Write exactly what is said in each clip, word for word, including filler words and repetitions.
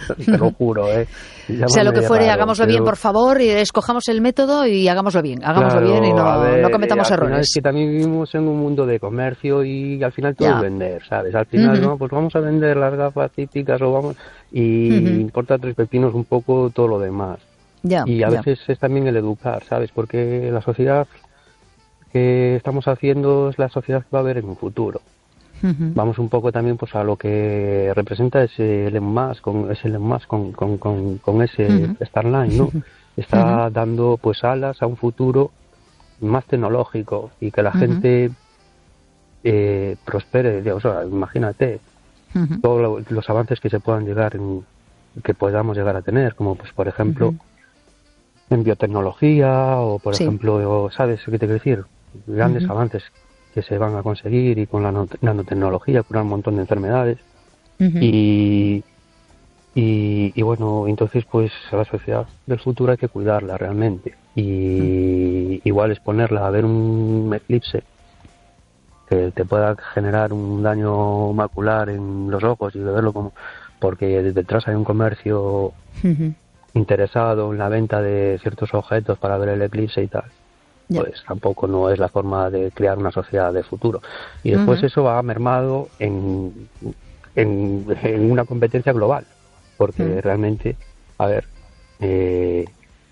te lo juro, ¿eh? Sea lo que fuere, raro, hagámoslo pero... bien, por favor, y escojamos el método y hagámoslo bien, hagámoslo claro, bien y no, ver, no cometamos al errores. Final es que también vivimos en un mundo de comercio y al final todo ya. es vender, ¿sabes? Al final, uh-huh. no, pues vamos a vender las gafas típicas o vamos... Y uh-huh. importa tres pepinos un poco todo lo demás. Ya, y a ya. veces es también el educar, ¿sabes? Porque la sociedad que estamos haciendo es la sociedad que va a haber en un futuro. Uh-huh. Vamos un poco también pues a lo que representa ese Elon Musk, con ese Elon Musk, con, con, con, con ese uh-huh. Starlink, ¿no? Está uh-huh. dando pues alas a un futuro más tecnológico y que la uh-huh. gente eh, prospere. O sea, imagínate uh-huh. todos lo, los avances que se puedan llegar, en, que podamos llegar a tener, como pues por ejemplo uh-huh. en biotecnología o por sí. ejemplo, ¿sabes qué te quiero decir? Grandes uh-huh. avances que se van a conseguir y con la nanotecnología curar un montón de enfermedades uh-huh. y, y y bueno, entonces pues a la sociedad del futuro hay que cuidarla realmente y uh-huh. igual exponerla a ver un eclipse que te pueda generar un daño macular en los ojos y de verlo como porque detrás hay un comercio uh-huh. interesado en la venta de ciertos objetos para ver el eclipse y tal. Yeah. Pues tampoco no es la forma de crear una sociedad de futuro. Y después uh-huh. eso va mermado en, en, en una competencia global, porque uh-huh. realmente, a ver, eh,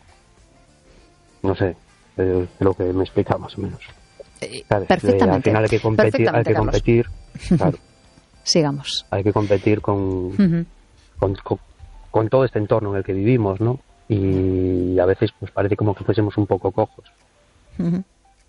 no sé, eh, lo que me explica más o menos. ¿Sabes? Perfectamente. Eh, al final hay que competir, hay que competir, claro. Sigamos. Hay que competir con, uh-huh. con, con, con todo este entorno en el que vivimos, ¿no? Y a veces pues parece como que fuésemos un poco cojos. Uh-huh.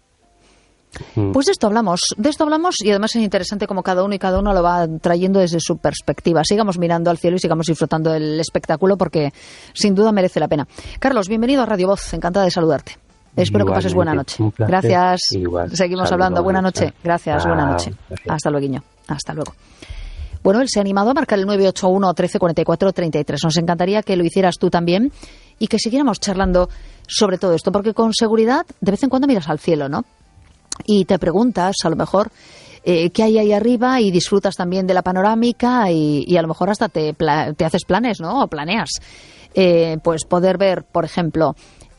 Pues de esto hablamos, de esto hablamos y además es interesante como cada uno y cada uno lo va trayendo desde su perspectiva. Sigamos mirando al cielo y sigamos disfrutando del espectáculo porque sin duda merece la pena. Carlos, bienvenido a Radio Voz, encantada de saludarte. Espero Igualmente, que pases buena noche. Gracias. Igual. Seguimos Saludos, hablando. Buena noche. Gracias, ah, buena noche. Gracias. Hasta luego. Hasta luego. Bueno, él se ha animado a marcar el nueve ocho uno, trece cuarenta y cuatro, treinta y tres. Nos encantaría que lo hicieras tú también y que siguiéramos charlando sobre todo esto, porque con seguridad de vez en cuando miras al cielo, ¿no? Y te preguntas, a lo mejor, eh, qué hay ahí arriba y disfrutas también de la panorámica y, y a lo mejor hasta te, pla- te haces planes, ¿no? O planeas. Eh, pues poder ver, por ejemplo,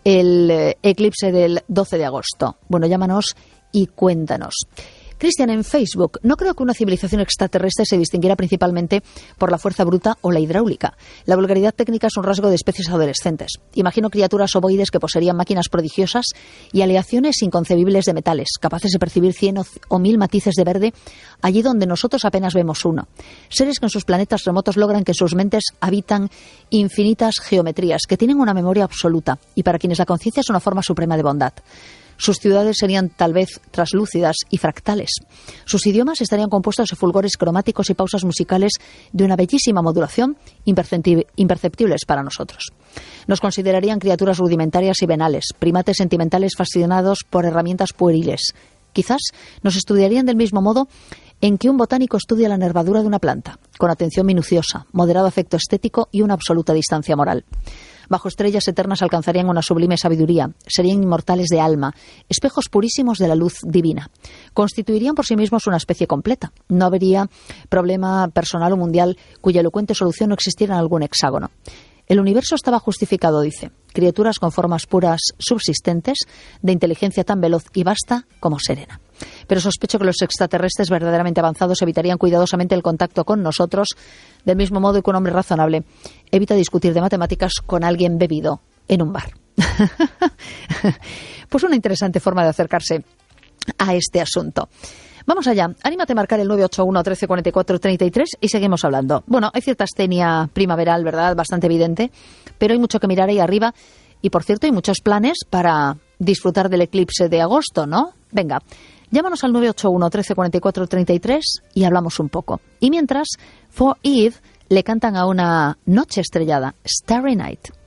el eh, eclipse del doce de agosto. Bueno, llámanos y cuéntanos. Cristian, en Facebook, no creo que una civilización extraterrestre se distinguiera principalmente por la fuerza bruta o la hidráulica. La vulgaridad técnica es un rasgo de especies adolescentes. Imagino criaturas ovoides que poseerían máquinas prodigiosas y aleaciones inconcebibles de metales, capaces de percibir cien o mil matices de verde allí donde nosotros apenas vemos uno. Seres que en sus planetas remotos logran que sus mentes habitan infinitas geometrías, que tienen una memoria absoluta y para quienes la conciencia es una forma suprema de bondad. Sus ciudades serían tal vez traslúcidas y fractales. Sus idiomas estarían compuestos de fulgores cromáticos y pausas musicales de una bellísima modulación imperceptibles para nosotros. Nos considerarían criaturas rudimentarias y venales, primates sentimentales fascinados por herramientas pueriles. Quizás nos estudiarían del mismo modo en que un botánico estudia la nervadura de una planta, con atención minuciosa, moderado afecto estético y una absoluta distancia moral. Bajo estrellas eternas alcanzarían una sublime sabiduría, serían inmortales de alma, espejos purísimos de la luz divina. Constituirían por sí mismos una especie completa. No habría problema personal o mundial cuya elocuente solución no existiera en algún hexágono. El universo estaba justificado, dice. Criaturas con formas puras subsistentes, de inteligencia tan veloz y vasta como serena. Pero sospecho que los extraterrestres verdaderamente avanzados evitarían cuidadosamente el contacto con nosotros, del mismo modo que un hombre razonable evita discutir de matemáticas con alguien bebido en un bar. Pues una interesante forma de acercarse a este asunto. Vamos allá, anímate a marcar el nueve ocho uno, trece cuarenta y cuatro, treinta y tres y seguimos hablando. Bueno, hay cierta astenia primaveral, ¿verdad? Bastante evidente, pero hay mucho que mirar ahí arriba y, por cierto, hay muchos planes para disfrutar del eclipse de agosto, ¿no? Venga, llámanos al nueve ocho uno, trece cuarenta y cuatro, treinta y tres y hablamos un poco. Y mientras, For Eve le cantan a una noche estrellada, Starry Night.